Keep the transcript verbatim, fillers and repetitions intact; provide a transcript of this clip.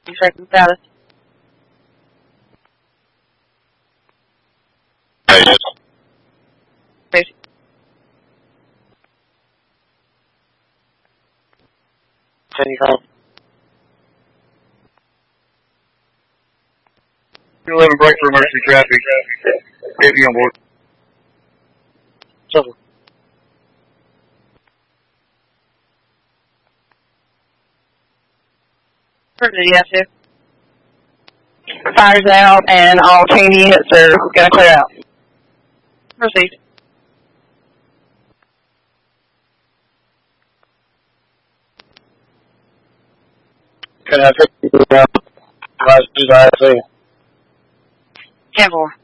You checking status? Hey, yes. Station. Ten call. eleven break for emergency traffic. Get me on board. Shuffle. Did you have to? Fire's out and all chain units are going to clear out. Proceed. Can I take you down? Last two I see. ten four.